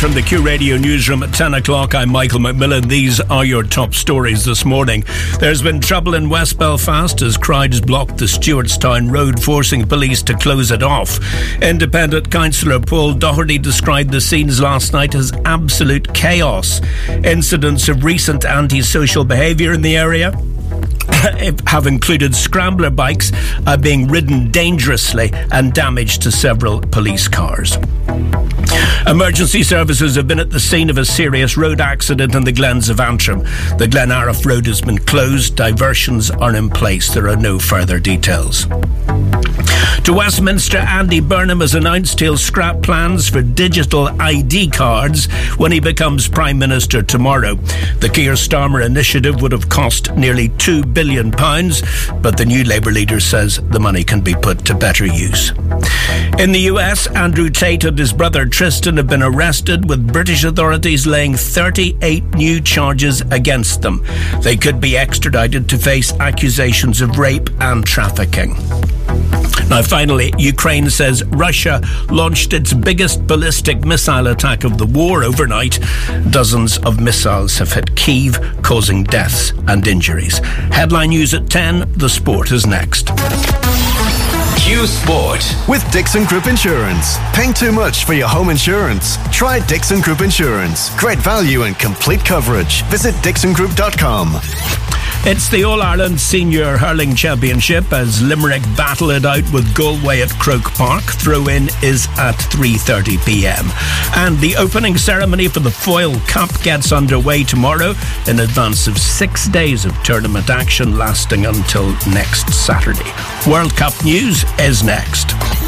from the Q Radio newsroom at 10 o'clock. I'm Michael McMillan. These are your top stories this morning. There's been trouble in West Belfast as crowds blocked the Stewartstown road, forcing police to close it off. Independent councillor Paul Doherty described the scenes last night as absolute chaos. Incidents of recent antisocial behaviour in the area have included scrambler bikes being ridden dangerously and damage to several police cars. Emergency services have been at the scene of a serious road accident in the Glens of Antrim. The Glen Arif road has been closed. Diversions are in place. There are no further details. To Westminster, Andy Burnham has announced he'll scrap plans for digital ID cards when he becomes Prime Minister tomorrow. The Keir Starmer initiative would have cost nearly £2 billion, but the new Labour leader says the money can be put to better use. In the US, Andrew Tate and his brother Tristan have been arrested, with British authorities laying 38 new charges against them. They could be extradited to face accusations of rape and trafficking. Now, finally, Ukraine says Russia launched its biggest ballistic missile attack of the war overnight. Dozens of missiles have hit Kyiv, causing deaths and injuries. Headline news at 10. The sport is next. Q Sport with Dixon Group Insurance. Paying too much for your home insurance? Try Dixon Group Insurance. Great value and complete coverage. Visit dixongroup.com. It's the All-Ireland Senior Hurling Championship as Limerick battle it out with Galway at Croke Park. Throw-in is at 3:30pm. And the opening ceremony for the Foyle Cup gets underway tomorrow in advance of 6 days of tournament action lasting until next Saturday. World Cup news is next.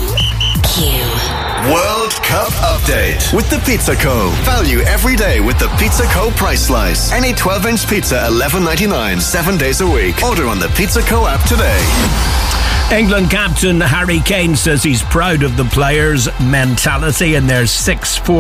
World Cup update with the Pizza Co. Value every day with the Pizza Co. price slice. Any 12-inch pizza $11.99, 7 days a week. Order on the Pizza Co. app today. England captain Harry Kane says he's proud of the players' mentality in their 6-4